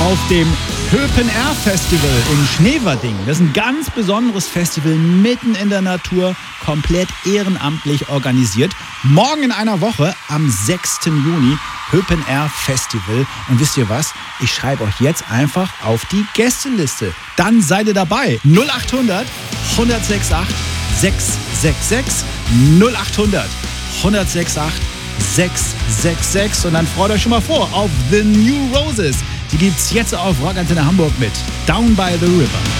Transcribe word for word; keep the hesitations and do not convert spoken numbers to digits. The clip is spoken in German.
auf dem Open Air Festival in Schneverding. Das ist ein ganz besonderes Festival mitten in der Natur, komplett ehrenamtlich organisiert. Morgen in einer Woche, am sechsten Juni, Open Air Festival. Und wisst ihr was? Ich schreibe euch jetzt einfach auf die Gästeliste. Dann seid ihr dabei. null acht hundert, hundertsechsundachtzig, sechshundertsechsundsechzig. null acht hundert, hundertsechsundachtzig, sechshundertsechsundsechzig. Und dann freut euch schon mal vor auf The New Roses. Die gibt's jetzt auf Rockantenne Hamburg mit Down by the River.